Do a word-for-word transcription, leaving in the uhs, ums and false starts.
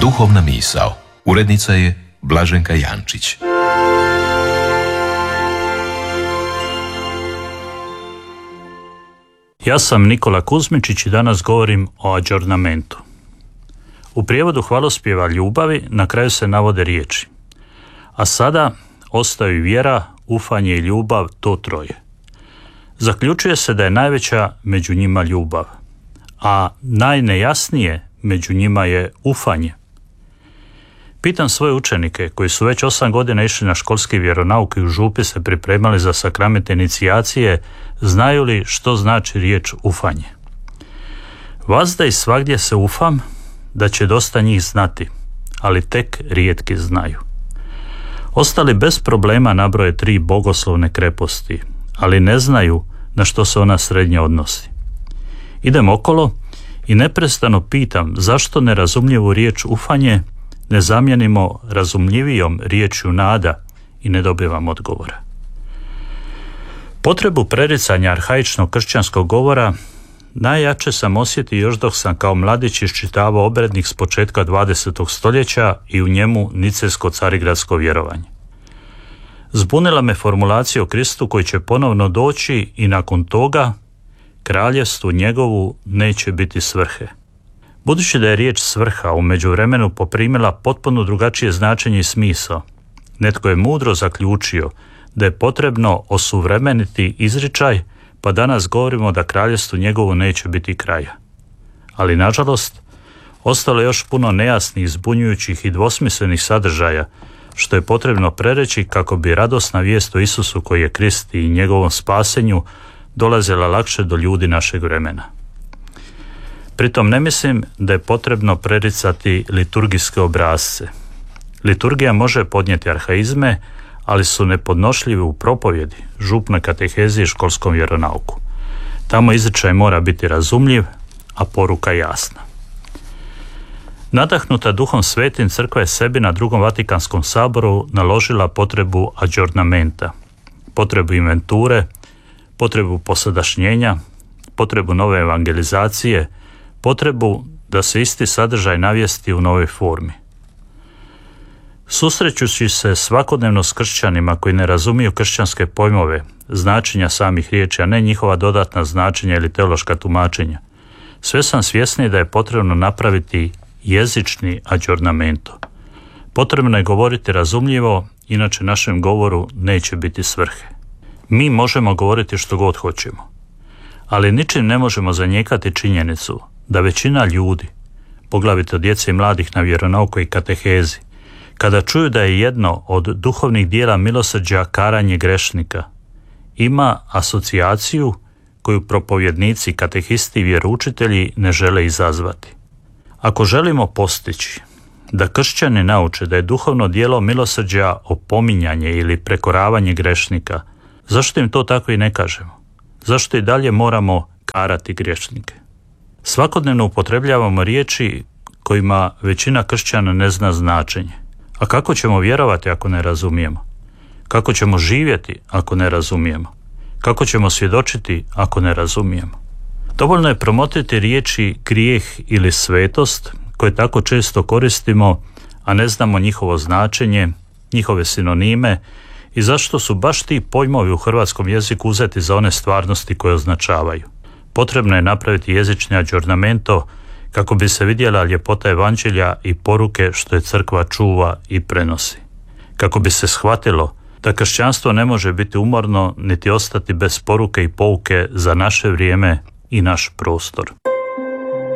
Duhovna misao. Urednica je Blaženka Jančić. Ja sam Nikola Kuzmičić i danas govorim o adžornamentu. U prijevodu hvalospjeva ljubavi na kraju se navode riječi: a sada ostaju vjera, ufanje i ljubav, to troje. Zaključuje se da je najveća među njima ljubav, a najnejasnije među njima je ufanje. Pitam svoje učenike koji su već osam godina išli na školski vjeronauk i u župi se pripremali za sakramente inicijacije, znaju li što znači riječ ufanje? Vazda i svagdje se ufam da će dosta njih znati, ali tek rijetki znaju. Ostali bez problema nabroje tri bogoslovne kreposti, ali ne znaju na što se ona srednje odnosi. Idem okolo i neprestano pitam zašto nerazumljivu riječ ufanje ne zamijenimo razumljivijom riječju nada i ne dobivam odgovora. Potrebu prericanja arhaičnog kršćanskog govora najjače sam osjetio još dok sam kao mladić iščitavao obrednik s početka dvadesetog stoljeća i u njemu nicejsko carigradsko vjerovanje. Zbunila me formulacija o Kristu koji će ponovno doći i nakon toga kraljevstvu njegovu neće biti svrhe. Budući da je riječ svrha u međuvremenu poprimila potpuno drugačije značenje i smisao, netko je mudro zaključio da je potrebno osuvremeniti izričaj, pa danas govorimo da kraljevstvu njegovu neće biti kraja. Ali nažalost, ostalo je još puno nejasnih, zbunjujućih i dvosmislenih sadržaja, što je potrebno prereći kako bi radosna vijest o Isusu koji je Krist i njegovom spasenju dolazila lakše do ljudi našeg vremena. Pritom ne mislim da je potrebno prericati liturgijske obrasce. Liturgija može podnijeti arhaizme, ali su nepodnošljivi u propovjedi, župnoj katehezi i školskom vjeronauku. Tamo izričaj mora biti razumljiv, a poruka jasna. Nadahnuta Duhom Svetim, crkva je sebi na drugom Vatikanskom saboru naložila potrebu adžornamenta, potrebu inventure, potrebu posadašnjenja, potrebu nove evangelizacije, potrebu da se isti sadržaj navijesti u novoj formi. Susrećući se svakodnevno s kršćanima koji ne razumiju kršćanske pojmove, značenja samih riječi, a ne njihova dodatna značenja ili teološka tumačenja, sve sam svjesniji da je potrebno napraviti jezični adžornamento. Potrebno je govoriti razumljivo, inače našem govoru neće biti svrhe. Mi možemo govoriti što god hoćemo, ali ničim ne možemo zanijekati činjenicu da većina ljudi, poglavito djece i mladih na vjeronauku i katehezi, kada čuju da je jedno od duhovnih dijela milosrđa karanje grešnika, ima asocijaciju koju propovjednici, katehisti i vjeroučitelji ne žele izazvati. Ako želimo postići da kršćani nauče da je duhovno djelo milosrđa opominjanje ili prekoravanje grešnika, zašto im to tako i ne kažemo? Zašto i dalje moramo karati grešnike? Svakodnevno upotrebljavamo riječi kojima većina kršćana ne zna značenje. A kako ćemo vjerovati ako ne razumijemo? Kako ćemo živjeti ako ne razumijemo? Kako ćemo svjedočiti ako ne razumijemo? Dovoljno je promotriti riječi grijeh ili svetost koje tako često koristimo, a ne znamo njihovo značenje, njihove sinonime i zašto su baš ti pojmovi u hrvatskom jeziku uzeti za one stvarnosti koje označavaju. Potrebno je napraviti jezični adžornamento kako bi se vidjela ljepota evanđelja i poruke što je crkva čuva i prenosi. Kako bi se shvatilo da kršćanstvo ne može biti umorno niti ostati bez poruke i pouke za naše vrijeme i naš prostor.